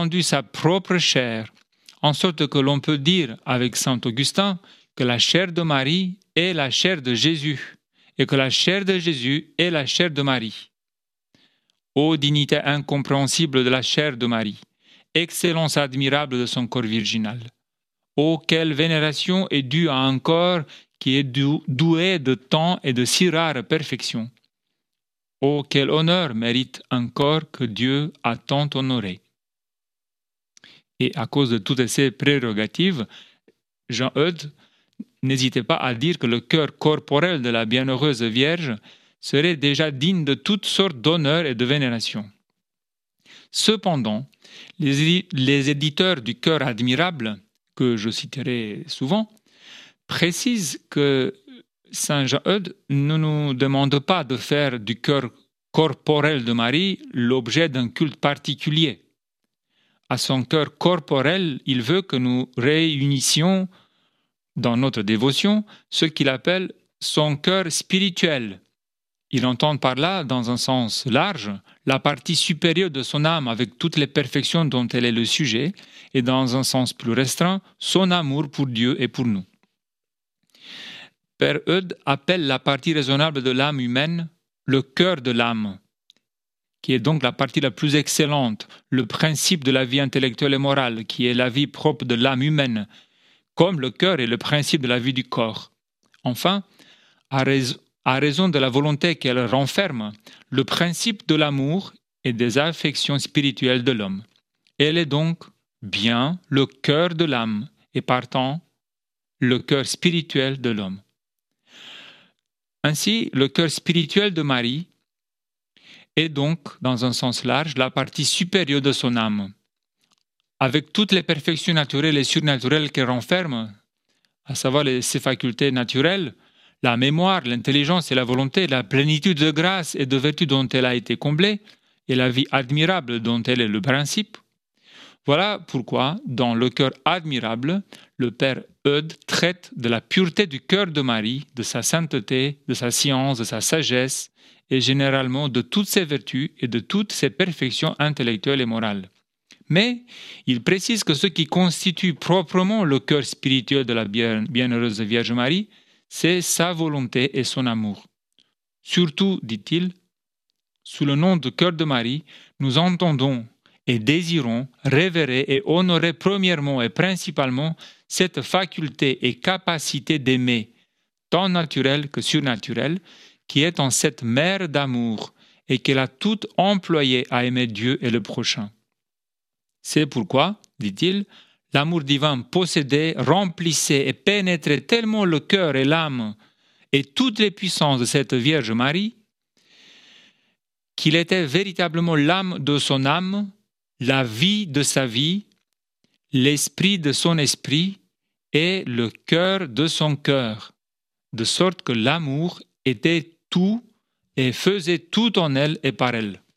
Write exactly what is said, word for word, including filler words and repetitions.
rendu sa propre chair, en sorte que l'on peut dire avec saint Augustin que la chair de Marie est la chair de Jésus et que la chair de Jésus est la chair de Marie. Ô dignité incompréhensible de la chair de Marie, excellence admirable de son corps virginal. Ô quelle vénération est due à un corps qui est doué de tant et de si rare perfection. Ô quel honneur mérite un corps que Dieu a tant honoré. Et à cause de toutes ces prérogatives, Jean-Eudes n'hésitait pas à dire que le cœur corporel de la bienheureuse Vierge serait déjà digne de toutes sortes d'honneurs et de vénération. Cependant, les, les éditeurs du cœur admirable, que je citerai souvent, précisent que saint Jean-Eudes ne nous demande pas de faire du cœur corporel de Marie l'objet d'un culte particulier. À son cœur corporel, il veut que nous réunissions dans notre dévotion ce qu'il appelle son cœur spirituel. Il entend par là, dans un sens large, la partie supérieure de son âme avec toutes les perfections dont elle est le sujet, et dans un sens plus restreint, son amour pour Dieu et pour nous. Père Eudes appelle la partie raisonnable de l'âme humaine le cœur de l'âme, qui est donc la partie la plus excellente, le principe de la vie intellectuelle et morale, qui est la vie propre de l'âme humaine, comme le cœur est le principe de la vie du corps. Enfin, à raison, à raison de la volonté qu'elle renferme, le principe de l'amour et des affections spirituelles de l'homme. Elle est donc bien le cœur de l'âme et partant le cœur spirituel de l'homme. Ainsi, le cœur spirituel de Marie est donc, dans un sens large, la partie supérieure de son âme, avec toutes les perfections naturelles et surnaturelles qu'elle renferme, à savoir les, ses facultés naturelles, la mémoire, l'intelligence et la volonté, la plénitude de grâce et de vertu dont elle a été comblée, et la vie admirable dont elle est le principe. Voilà pourquoi, dans le cœur admirable, le Père Eudes traite de la pureté du cœur de Marie, de sa sainteté, de sa science, de sa sagesse, et généralement de toutes ses vertus et de toutes ses perfections intellectuelles et morales. Mais il précise que ce qui constitue proprement le cœur spirituel de la bienheureuse Vierge Marie, c'est sa volonté et son amour. Surtout, dit-il, sous le nom de cœur de Marie, nous entendons et désirons révérer et honorer premièrement et principalement cette faculté et capacité d'aimer, tant naturelle que surnaturelle, qui est en cette mère d'amour et qu'elle a toute employée à aimer Dieu et le prochain. C'est pourquoi, dit-il, l'amour divin possédait, remplissait et pénétrait tellement le cœur et l'âme et toutes les puissances de cette Vierge Marie qu'il était véritablement l'âme de son âme, la vie de sa vie, l'esprit de son esprit et le cœur de son cœur, de sorte que l'amour était tout et faisait tout en elle et par elle.